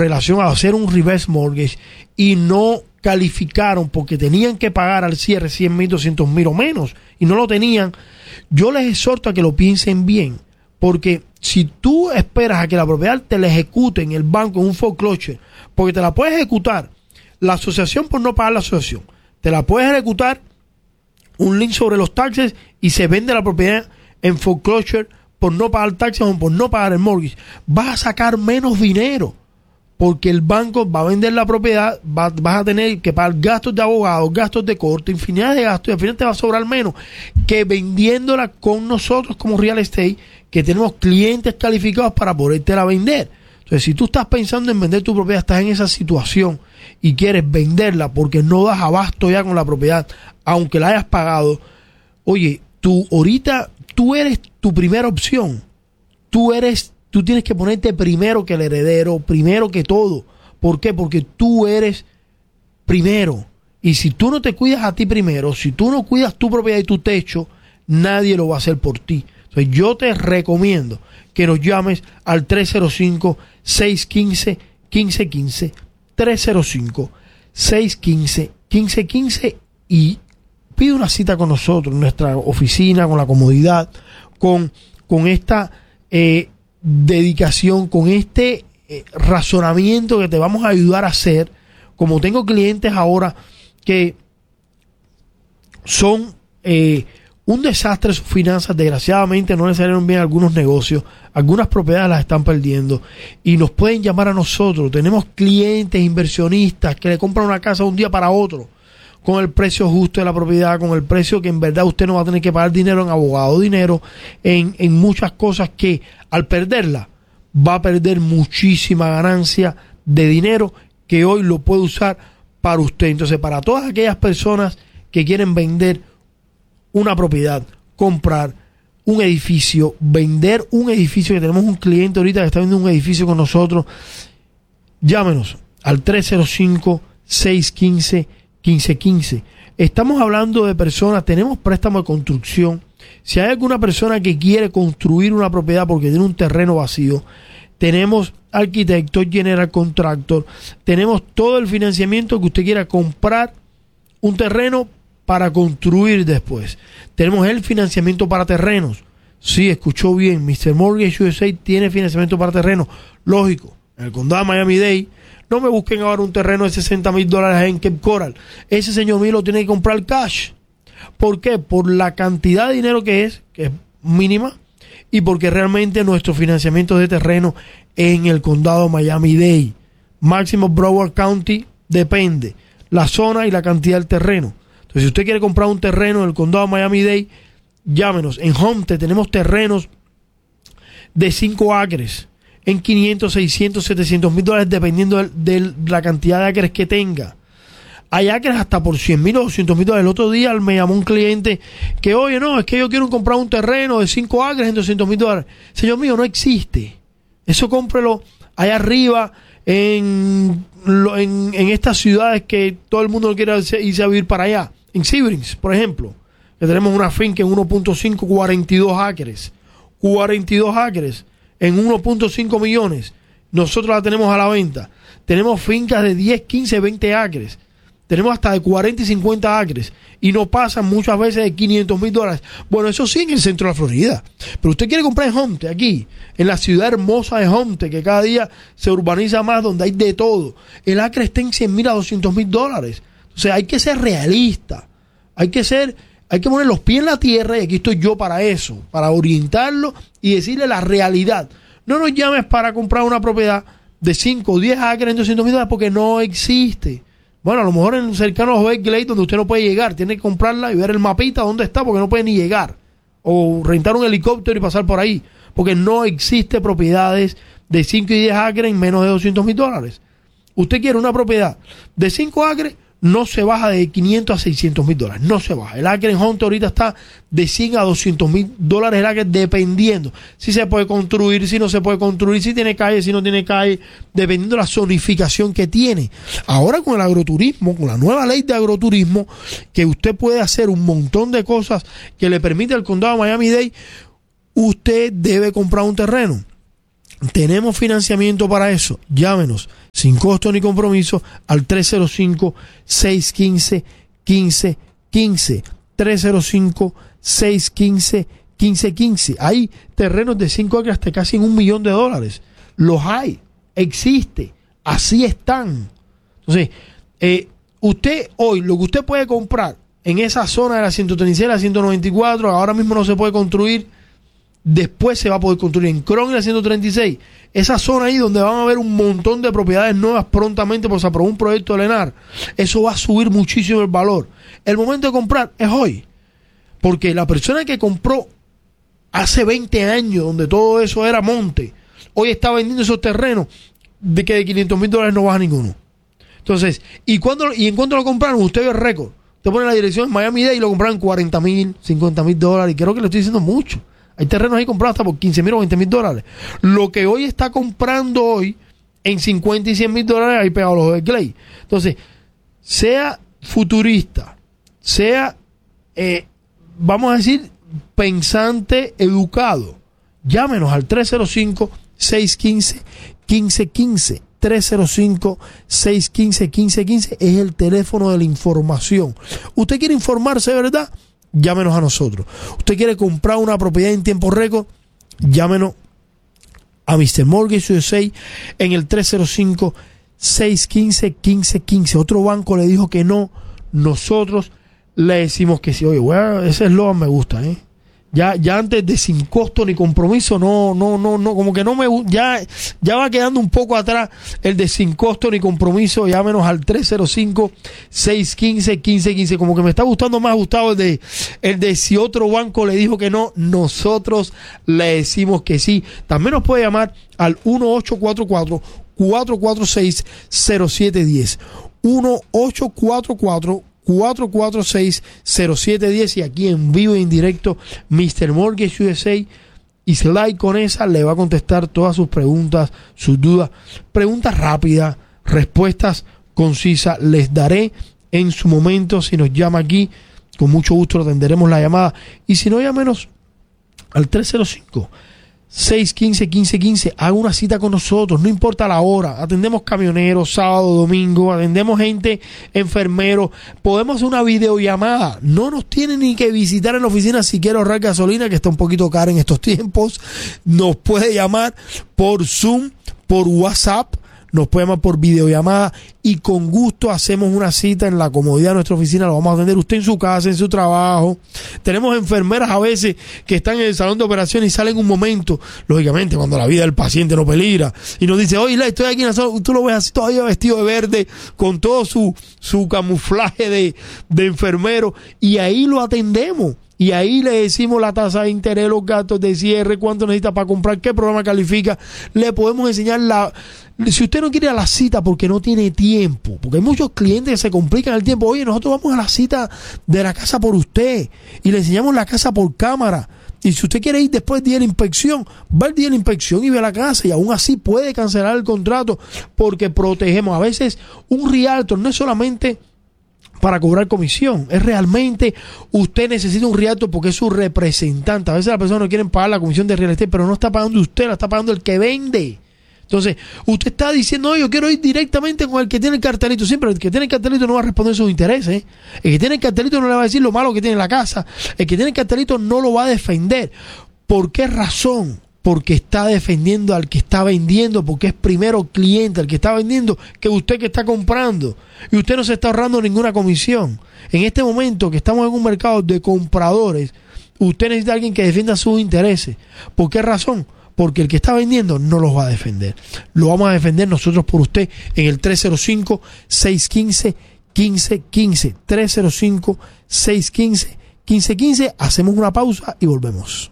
relación a hacer un reverse mortgage y no calificaron porque tenían que pagar al cierre 100,000, 200,000 o menos y no lo tenían, yo les exhorto a que lo piensen bien, porque si tú esperas a que la propiedad te la ejecute en el banco en un foreclosure, porque te la puede ejecutar la asociación por no pagar la asociación, te la puedes ejecutar un lien sobre los taxes y se vende la propiedad en foreclosure por no pagar taxes o por no pagar el mortgage, vas a sacar menos dinero porque el banco va a vender la propiedad, vas a tener que pagar gastos de abogados, gastos de corte, infinidad de gastos y al final te va a sobrar menos que vendiéndola con nosotros como real estate, que tenemos clientes calificados para podértela vender. Entonces, si tú estás pensando en vender tu propiedad, estás en esa situación y quieres venderla porque no das abasto ya con la propiedad, aunque la hayas pagado, oye, tú eres tu primera opción. Tú tienes que ponerte primero que el heredero, primero que todo. ¿Por qué? Porque tú eres primero. Y si tú no te cuidas a ti primero, si tú no cuidas tu propiedad y tu techo, nadie lo va a hacer por ti. Entonces yo te recomiendo que nos llames al 305-615-1515, 305-615-1515 y pide una cita con nosotros en nuestra oficina, con la comodidad, con esta dedicación, con este razonamiento que te vamos a ayudar a hacer. Como tengo clientes ahora que son un desastre sus finanzas, desgraciadamente no les salieron bien algunos negocios, algunas propiedades las están perdiendo y nos pueden llamar a nosotros. Tenemos clientes inversionistas que le compran una casa de un día para otro con el precio justo de la propiedad, con el precio que en verdad usted no va a tener que pagar dinero en abogado, dinero en muchas cosas que al perderla va a perder muchísima ganancia de dinero que hoy lo puede usar para usted. Entonces, para todas aquellas personas que quieren vender una propiedad, comprar un edificio, vender un edificio, que tenemos un cliente ahorita que está vendiendo un edificio con nosotros, llámenos al 305-615-1515. Estamos hablando de personas, tenemos préstamo de construcción. Si hay alguna persona que quiere construir una propiedad porque tiene un terreno vacío, tenemos arquitecto, general contractor, tenemos todo el financiamiento que usted quiera comprar un terreno para construir después. Tenemos el financiamiento para terrenos. Sí, escuchó bien, Mr. Mortgage USA tiene financiamiento para terrenos. Lógico, en el condado de Miami-Dade, no me busquen ahora un terreno de $60,000 en Cape Coral. Ese señor mío lo tiene que comprar cash. ¿Por qué? Por la cantidad de dinero que es mínima, y porque realmente nuestro financiamiento de terreno en el condado de Miami-Dade, máximo Broward County, depende la zona y la cantidad del terreno. Entonces, si usted quiere comprar un terreno en el condado de Miami-Dade, llámenos. En Homestead tenemos terrenos de 5 acres en 500, 600, 700 mil dólares, dependiendo de la cantidad de acres que tenga. Hay acres hasta por 100 mil o 200 mil dólares. El otro día me llamó un cliente que, oye, no, es que yo quiero comprar un terreno de 5 acres en 200 mil dólares. Señor mío, no existe. Eso cómprelo allá arriba en estas ciudades que todo el mundo quiere irse a vivir para allá. En Seabrings, por ejemplo, que tenemos una finca en 1.5, 42 acres. 42 acres en 1.5 millones. Nosotros la tenemos a la venta. Tenemos fincas de 10, 15, 20 acres. Tenemos hasta de 40 y 50 acres. Y no pasan muchas veces de 500 mil dólares. Bueno, eso sí en el centro de la Florida. Pero usted quiere comprar en Homestead, aquí, en la ciudad hermosa de Homestead, que cada día se urbaniza más, donde hay de todo. El acre está en 100 mil a 200 mil dólares. O sea, hay que ser realista. Hay que poner los pies en la tierra, y aquí estoy yo para eso, para orientarlo y decirle la realidad. No nos llames para comprar una propiedad de 5 o 10 acres en 200 mil dólares porque no existe. Bueno, a lo mejor en cercano a los Everglades, donde usted no puede llegar, tiene que comprarla y ver el mapita dónde está porque no puede ni llegar. O rentar un helicóptero y pasar por ahí, porque no existe propiedades de 5 y 10 acres en menos de 200 mil dólares. Usted quiere una propiedad de 5 acres, no se baja de 500 a 600 mil dólares. No se baja. El acre en Homestead ahorita está de 100 a 200 mil dólares el acre, dependiendo si se puede construir, si no se puede construir, si tiene calle, si no tiene calle, dependiendo de la zonificación que tiene. Ahora con el agroturismo, con la nueva ley de agroturismo, que usted puede hacer un montón de cosas que le permite al condado de Miami-Dade, usted debe comprar un terreno. Tenemos financiamiento para eso. Llámenos sin costo ni compromiso al 305-615-1515. 305-615-1515. Hay terrenos de 5 acres hasta casi en $1 millón. Los hay. Existe. Así están. Entonces, usted hoy, lo que usted puede comprar en esa zona de la 136, la 194, ahora mismo no se puede construir. Después se va a poder construir en Cron y la 136. Esa zona ahí donde van a haber un montón de propiedades nuevas prontamente porque se aprobó un proyecto de Lenar. Eso va a subir muchísimo el valor. El momento de comprar es hoy. Porque la persona que compró hace 20 años, donde todo eso era monte, hoy está vendiendo esos terrenos de que de $500,000 no baja ninguno. Entonces, ¿y en cuánto lo compraron? Usted ve el récord. Usted pone la dirección en Miami-Dade y lo compraron $40,000, $50,000. Y creo que le estoy diciendo mucho. Hay terrenos ahí comprados hasta por $15,000 o $20,000. Lo que hoy está comprando hoy en $50,000 y $100,000 ahí pegado los de Clay. Entonces, sea futurista, sea, vamos a decir, pensante, educado, llámenos al 305-615-1515. 305-615-1515 es el teléfono de la información. ¿Usted quiere informarse, verdad? Llámenos a nosotros. ¿Usted quiere comprar una propiedad en tiempo récord? Llámenos a Mr. Mortgage USA en el 305-615-1515. Otro banco le dijo que no. Nosotros le decimos que sí. Oye, bueno, ese eslogan me gusta, ¿eh? Ya antes de sin costo ni compromiso, no, como que no me gusta, ya va quedando un poco atrás el de sin costo ni compromiso. Llámenos al 305-615-1515. Como que me está gustando más, Gustavo, el de si otro banco le dijo que no, nosotros le decimos que sí. También nos puede llamar al 1844-446-0710. 1844-446-0710 y aquí en vivo e indirecto Mr. Mortgage USA y Sly Conesa le va a contestar todas sus preguntas, sus dudas, preguntas rápidas, respuestas concisas, les daré en su momento. Si nos llama aquí, con mucho gusto le atenderemos la llamada, y si no, llámenos al 305-615-1515. Haga una cita con nosotros, no importa la hora. Atendemos camioneros, sábado, domingo, atendemos gente, enfermeros. Podemos hacer una videollamada. No nos tienen ni que visitar en la oficina si quiere ahorrar gasolina, que está un poquito cara en estos tiempos. Nos puede llamar por Zoom, por WhatsApp, nos puede llamar por videollamada y con gusto hacemos una cita en la comodidad de nuestra oficina. Lo vamos a atender usted en su casa, en su trabajo. Tenemos enfermeras a veces que están en el salón de operaciones y salen un momento, lógicamente cuando la vida del paciente no peligra, y nos dice: oye, estoy aquí en la sala. Tú lo ves así todavía vestido de verde con todo su camuflaje de enfermero, y ahí lo atendemos. Y ahí le decimos la tasa de interés, los gastos de cierre, cuánto necesita para comprar, qué programa califica. Le podemos enseñar si usted no quiere ir a la cita porque no tiene tiempo, porque hay muchos clientes que se complican el tiempo. Oye, nosotros vamos a la cita de la casa por usted y le enseñamos la casa por cámara. Y si usted quiere ir después del día de la inspección, va el día de la inspección y ve la casa, y aún así puede cancelar el contrato porque protegemos. A veces un realtor no es solamente para cobrar comisión, es realmente usted necesita un realtor porque es su representante. A veces las personas no quieren pagar la comisión de real estate, pero no está pagando usted, la está pagando el que vende. Entonces, usted está diciendo: no, yo quiero ir directamente con el que tiene el cartelito. Siempre el que tiene el cartelito no va a responder sus intereses. El que tiene el cartelito no le va a decir lo malo que tiene en la casa. El que tiene el cartelito no lo va a defender. ¿Por qué razón? Porque está defendiendo al que está vendiendo, porque es primero cliente el que está vendiendo que usted que está comprando, y usted no se está ahorrando ninguna comisión. En este momento que estamos en un mercado de compradores, usted necesita a alguien que defienda sus intereses. ¿Por qué razón? Porque el que está vendiendo no los va a defender. Lo vamos a defender nosotros por usted en el 305-615-1515. 305-615-1515. Hacemos una pausa y volvemos.